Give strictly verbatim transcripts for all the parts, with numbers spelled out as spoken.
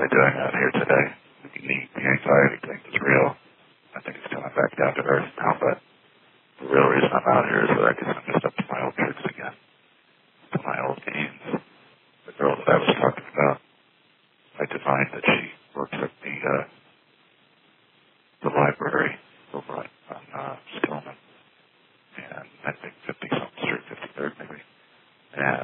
doing out here today? The, the anxiety thing is real. I think it's coming back down to earth now, but the real reason I'm out here is that I guess I'm just up to my old tricks again, to my old games. The girl that I was talking about, I divined that she works at the, uh, the library over on, on uh, Stillman, and I think fifty-something Street, fifty-third maybe. And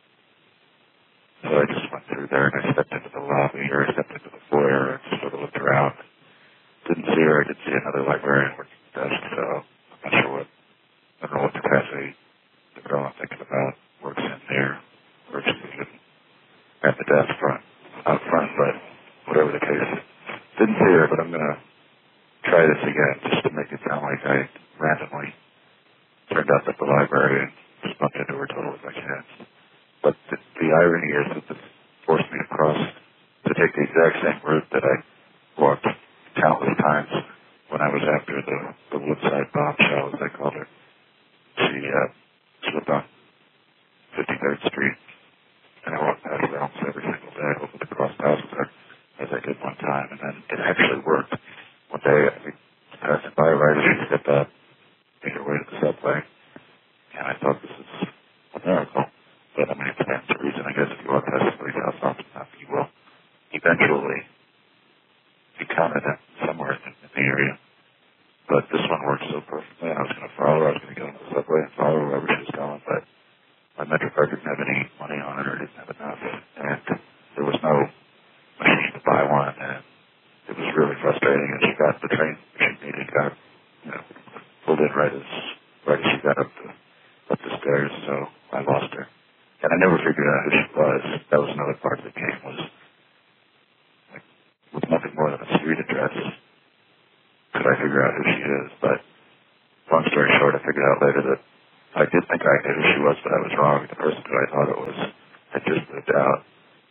so I just went through there and I stepped into the lobby, or I stepped into the foyer and sort of looked around. Didn't see her. I did see another librarian working at the desk, so I'm not sure what, I don't know what capacity the girl I'm thinking about works in there, or she's even at the desk front, out front, but whatever the case. Didn't see her, but I'm going to try this again just to make it sound like I randomly turned up at the library and just bumped into her totally by chance. But the, the irony is that this forced me to cross, to take the exact same route that I walked countless times when I was after the, the Woodside bombshell, as I called her. She, uh, she lived on fifty-third Street, and I walked past her almost every single day, hoping to cross paths with her, as I did one time, and then it actually worked. One day, I was passing by right as she stepped up, made her way to the subway, and I thought this is a miracle. But I mean, it's the reason, I guess, if you walk past somebody's house often enough, you will eventually encounter them somewhere in, in the area. But this one worked so perfectly, and I was going to follow her. I was going to go into the subway and follow her wherever she was going, but my Metro card didn't have any money on it, or didn't have enough, and there was no machine to buy one, and it was really frustrating. And she got the train she needed, got, you know, pulled in right as right as she got up the up the stairs, so I lost her. And I never figured out who she was. That was another part of the game, was like, with nothing more than a street address, could I figure out who she is. But long story short, I figured out later that I did think I knew who she was, but I was wrong. The person who I thought it was had just moved out.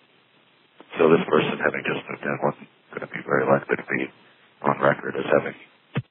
So this person, having just moved in, wasn't going to be very likely to be on record as having